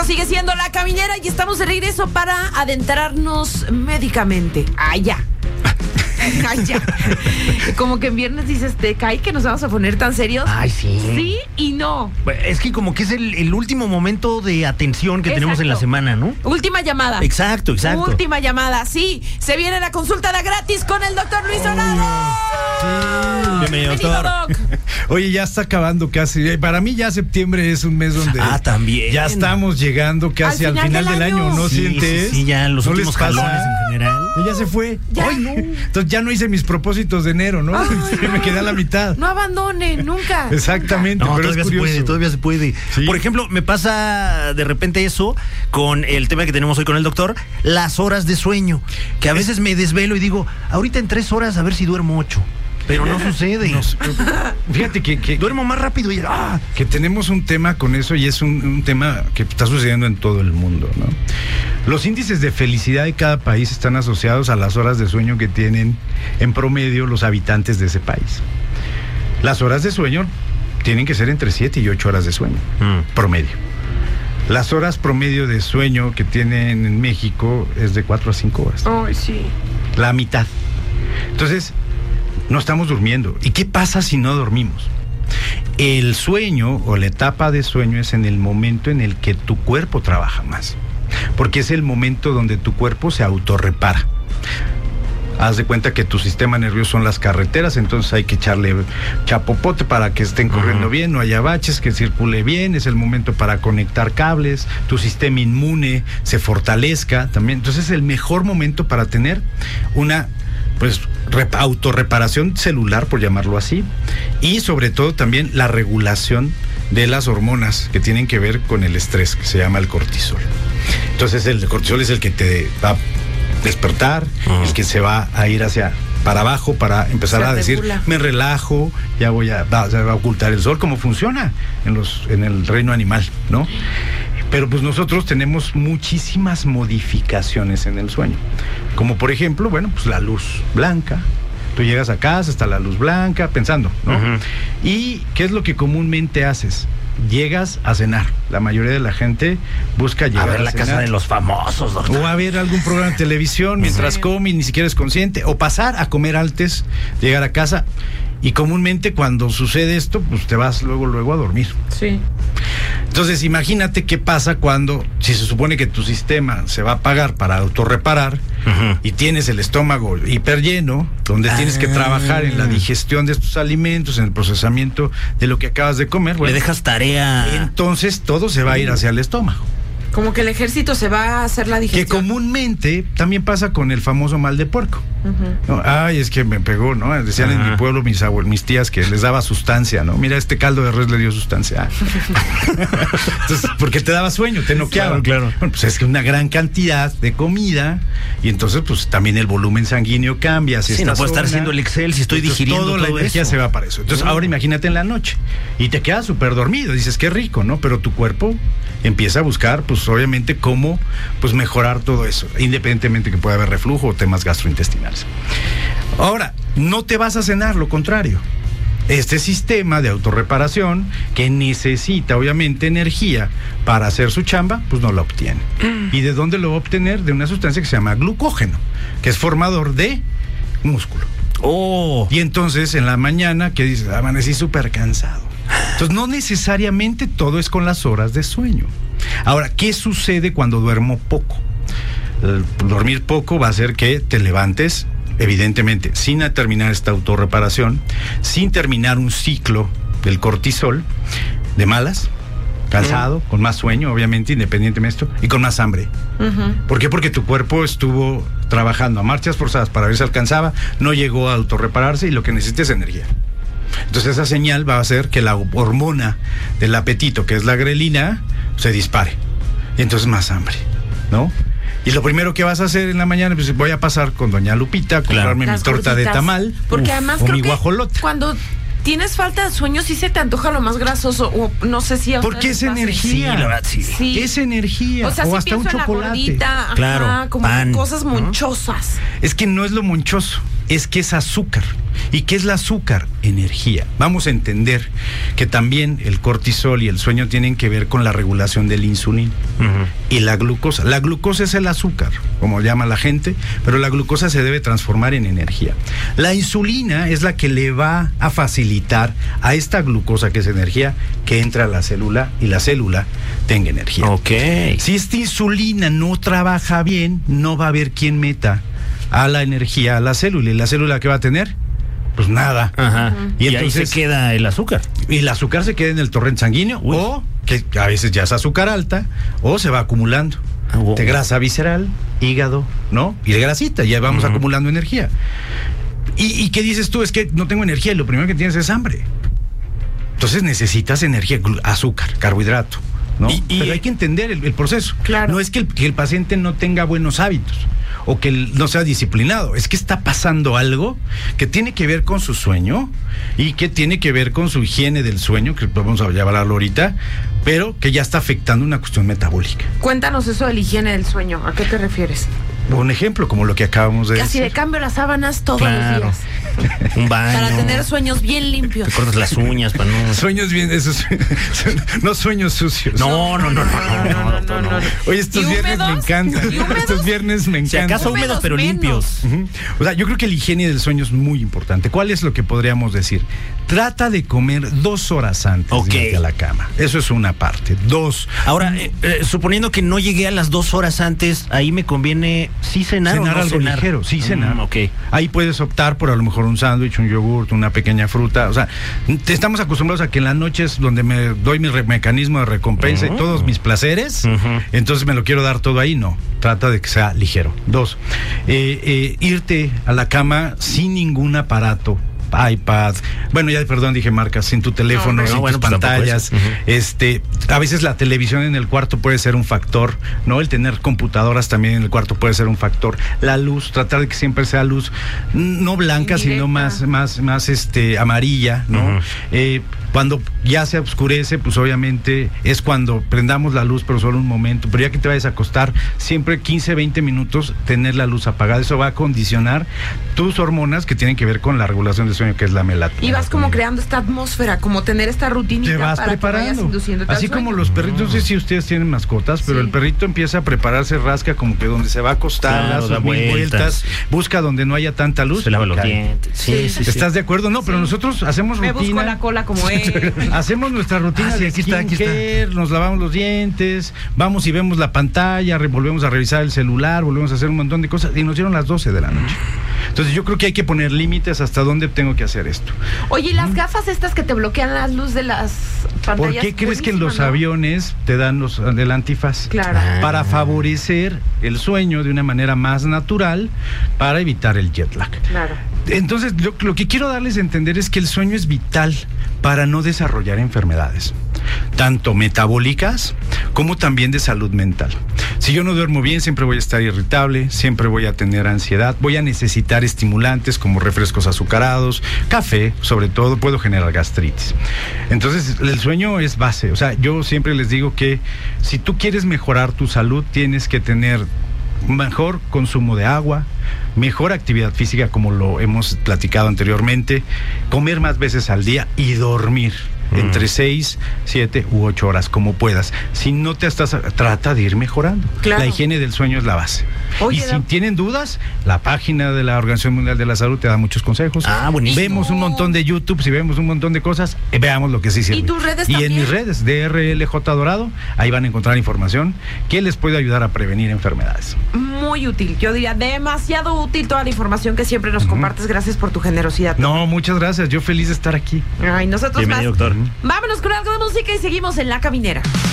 Esto sigue siendo La Caminera y estamos de regreso para adentrarnos médicamente. Ya. Como que en viernes dices, te cae que nos vamos a poner tan serios. Ay, sí. Sí y no. Es que como que es el último momento de atención que tenemos en la semana, ¿no? Última llamada. Exacto. Última llamada, sí. Se viene la consulta gratis con el doctor Luis Donado. Sí. Bienvenido, doctor. Doc. Oye, ya está acabando casi. Para mí ya septiembre es un mes donde también. ya estamos llegando casi al final del año, ¿no sientes? Sí, ya los ¿No últimos les pasa? jalones en general. Ya se fue. Ya. Ay, no. Entonces ya no hice mis propósitos de enero, ¿no? Ay, Me quedé a la mitad. No abandone, nunca. Exactamente, No, pero todavía es se curioso. puede, todavía se puede. Sí. Por ejemplo, me pasa de repente eso con el tema que tenemos hoy con el doctor, las horas de sueño, que a veces me desvelo y digo, ahorita en 3 horas a ver si duermo 8. Pero no sucede. Fíjate que Duermo más rápido y que tenemos un tema con eso y es un tema que está sucediendo en todo el mundo, ¿no? Los índices de felicidad de cada país están asociados a las horas de sueño que tienen en promedio los habitantes de ese país. Las horas de sueño tienen que ser entre 7 y 8 horas de sueño, promedio. Las horas promedio de sueño que tienen en México es de 4 a 5 horas. Ay, sí. La mitad. Entonces, no estamos durmiendo. ¿Y qué pasa si no dormimos? El sueño o la etapa de sueño es en el momento en el que tu cuerpo trabaja más. Porque es el momento donde tu cuerpo se autorrepara. Haz de cuenta que tu sistema nervioso son las carreteras, entonces hay que echarle chapopote para que estén corriendo bien, no haya baches, que circule bien, es el momento para conectar cables, tu sistema inmune se fortalezca también. Entonces es el mejor momento para tener una autorreparación celular, por llamarlo así, y sobre todo también la regulación de las hormonas que tienen que ver con el estrés, que se llama el cortisol. Entonces el cortisol es el que te va a despertar, el que se va a ir para abajo para empezar a decir, me relajo, ya se va a ocultar el sol, como funciona en el reino animal, ¿no? Pero pues nosotros tenemos muchísimas modificaciones en el sueño, como por ejemplo, pues la luz blanca. Tú llegas a casa, está la luz blanca, pensando, ¿no? ¿Y qué es lo que comúnmente haces? Llegas a cenar. La mayoría de la gente busca llegar a ver la cenar. Casa de los Famosos, doctor. O a ver algún programa de televisión mientras come y ni siquiera es consciente. O pasar a comer antes de llegar a casa. Y comúnmente cuando sucede esto, pues te vas luego a dormir. Sí. Entonces imagínate qué pasa si se supone que tu sistema se va a apagar para autorreparar y tienes el estómago hiper lleno, donde tienes que trabajar en la digestión de estos alimentos, en el procesamiento de lo que acabas de comer. Le dejas tarea. Entonces todo se va a ir hacia el estómago. Como que el ejército se va a hacer la digestión. Que comúnmente también pasa con el famoso mal de puerco. ¿No? Ay, es que me pegó, ¿no? Decían en mi pueblo mis tías que les daba sustancia, ¿no? Mira, este caldo de res le dio sustancia. Entonces, porque te daba sueño, te noqueaba. Claro. Bueno, pues es que una gran cantidad de comida y entonces pues también el volumen sanguíneo cambia. Sí, no puedo estar haciendo el Excel si estoy digiriendo toda la energía eso. se va para eso. Entonces ahora imagínate en la noche y te quedas súper dormido, dices qué rico, ¿no? Pero tu cuerpo empieza a buscar, pues obviamente cómo mejorar todo eso, independientemente que pueda haber reflujo o temas gastrointestinales. Ahora, no te vas a cenar, lo contrario. Este sistema de autorreparación que necesita obviamente energía para hacer su chamba, pues no la obtiene. ¿Y de dónde lo va a obtener? De una sustancia que se llama glucógeno, que es formador de músculo. Y entonces en la mañana, ¿qué dices? Amanecí súper cansado. Entonces no necesariamente todo es con las horas de sueño. Ahora, ¿qué sucede cuando duermo poco? Dormir poco va a hacer que te levantes, evidentemente, sin terminar esta autorreparación, sin terminar un ciclo del cortisol, de malas, cansado, con más sueño, obviamente, independientemente de esto, y con más hambre. ¿Por qué? Porque tu cuerpo estuvo trabajando a marchas forzadas para ver si alcanzaba, no llegó a autorrepararse y lo que necesita es energía. Entonces esa señal va a hacer que la hormona del apetito, que es la grelina, se dispare. Y entonces más hambre, ¿no? Y lo primero que vas a hacer en la mañana, pues voy a pasar con doña Lupita, comprarme mi torta de tamal, porque además o creo mi que guajolote. Cuando tienes falta de sueño, sí se te antoja lo más grasoso, o no sé si a porque es ustedes les pase. energía. Sí, la verdad, sí. Es energía. O sea, sí hasta un pienso en la chocolate. gordita, Claro, como pan, cosas monchosas. Es que no es lo monchoso. es que es azúcar. ¿Y qué es el azúcar? Energía. Vamos a entender que también el cortisol y el sueño tienen que ver con la regulación de la insulina y la glucosa. La glucosa es el azúcar, como llama la gente, pero la glucosa se debe transformar en energía. La insulina es la que le va a facilitar a esta glucosa, que es energía, que entra a la célula y la célula tenga energía. Ok. Si esta insulina no trabaja bien, no va a haber quien meta a la energía a la célula. ¿Y la célula qué va a tener? Pues nada. Ajá. Y entonces ahí se queda el azúcar. Y el azúcar se queda en el torrente sanguíneo, o que a veces ya es azúcar alta, o se va acumulando. De grasa visceral, hígado, ¿no? Y de grasita, ya vamos acumulando energía. ¿Y qué dices tú? Es que no tengo energía y lo primero que tienes es hambre. Entonces necesitas energía, azúcar, carbohidrato, ¿no? Pero hay que entender el proceso. Claro. No es que el paciente no tenga buenos hábitos o que no sea disciplinado, es que está pasando algo que tiene que ver con su sueño y que tiene que ver con su higiene del sueño, que vamos a hablarlo ahorita, pero que ya está afectando una cuestión metabólica. Cuéntanos eso de la higiene del sueño. ¿A qué te refieres? Un ejemplo, como lo que acabamos de Casi decir. de cambio las sábanas todos los días. Un baño. Para tener sueños bien limpios. Te cortas las uñas para no... Sueños bien, esos, no sueños sucios. No. Oye, estos ¿Y viernes húmedos? me encantan. ¿Y húmedos? Estos viernes me Si encantan. acaso húmedos, pero menos. limpios. O sea, yo creo que la higiene del sueño es muy importante. ¿Cuál es lo que podríamos decir? Trata de comer 2 horas antes de irte a la cama. Eso es una parte. 2. Ahora, suponiendo que no llegué a las 2 horas antes, ahí me conviene sí cenar o no algo cenar. ligero, sí cenar. Ok. Ahí puedes optar por a lo mejor un sándwich, un yogurt, una pequeña fruta. O sea, estamos acostumbrados a que en las noches donde me doy mi mecanismo de recompensa y todos mis placeres, entonces me lo quiero dar todo ahí. No, trata de que sea ligero. 2, irte a la cama sin ningún aparato, iPad, bueno, ya perdón, dije marcas, sin tu teléfono, sin tus pantallas. A veces la televisión en el cuarto puede ser un factor, ¿no? El tener computadoras también en el cuarto puede ser un factor. La luz, tratar de que siempre sea luz no blanca, sino más amarilla, ¿no? Cuando ya se oscurece, pues obviamente es cuando prendamos la luz, pero solo un momento. Pero ya que te vayas a acostar, siempre 15, 20 minutos tener la luz apagada. Eso va a condicionar tus hormonas que tienen que ver con la regulación del sueño, que es la melatonina. Y vas como creando esta atmósfera, como tener esta rutinita te vas para preparando. que vayas induciéndote Así al sueño. como los perritos, no sé si ustedes tienen mascotas, pero el perrito empieza a prepararse, rasca como que donde se va a acostar, Claro, da sus da 1000 vueltas, busca donde no haya tanta luz. Se lava los cae. dientes. Sí. ¿Estás de acuerdo? No, pero nosotros hacemos Me rutina. busco la cola como él. Hacemos nuestra rutina de aquí está. skincare, nos lavamos los dientes, vamos y vemos la pantalla, volvemos a revisar el celular, volvemos a hacer un montón de cosas y nos dieron las 12 de la noche. Entonces yo creo que hay que poner límites hasta dónde tengo que hacer esto. Oye, ¿y las gafas estas que te bloquean la luz de las pantallas? ¿Por qué crees que en los Buenísima, ¿no? aviones te dan el antifaz? Claro. Para favorecer el sueño de una manera más natural, para evitar el jet lag. Claro. Entonces, lo que quiero darles a entender es que el sueño es vital para no desarrollar enfermedades, tanto metabólicas como también de salud mental. Si yo no duermo bien, siempre voy a estar irritable, siempre voy a tener ansiedad, voy a necesitar estimulantes como refrescos azucarados, café, sobre todo, puedo generar gastritis. Entonces, el sueño es base. O sea, yo siempre les digo que si tú quieres mejorar tu salud, tienes que tener mejor consumo de agua, mejor actividad física, como lo hemos platicado anteriormente, comer más veces al día y dormir entre 6, 7 u 8 horas, como puedas. Si no te estás, trata de ir mejorando. Claro. La higiene del sueño es la base. Oye, y si tienen dudas, la página de la Organización Mundial de la Salud te da muchos consejos. Buenísimo. Vemos un montón de YouTube, si vemos un montón de cosas, veamos lo que sí sirve. ¿Y tus redes Y también? en mis redes, DRLJ Dorado, ahí van a encontrar información que les puede ayudar a prevenir enfermedades. Muy útil, yo diría demasiado útil toda la información que siempre nos compartes. Gracias por tu generosidad. No, muchas gracias, yo feliz de estar aquí. Ay, nosotros Bienvenido, más. doctor. Vámonos con algo de música y seguimos en La Caminera.